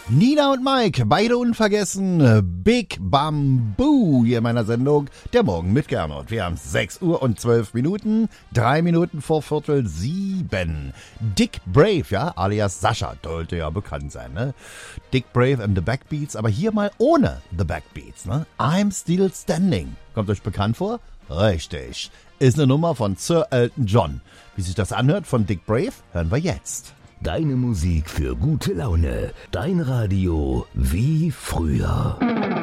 Nina und Mike, beide unvergessen. Big Bamboo hier in meiner Sendung Der Morgen mit Gernot. Wir haben 6 Uhr und 12 Minuten, 3 Minuten vor 6:45. Dick Brave, ja, alias Sascha, sollte ja bekannt sein, ne? Dick Brave and the Backbeats, aber hier mal ohne the Backbeats, ne? I'm Still Standing. Kommt euch bekannt vor? Richtig. Ist eine Nummer von Sir Elton John. Wie sich das anhört von Dick Brave, hören wir jetzt. Deine Musik für gute Laune. Dein Radio wie früher.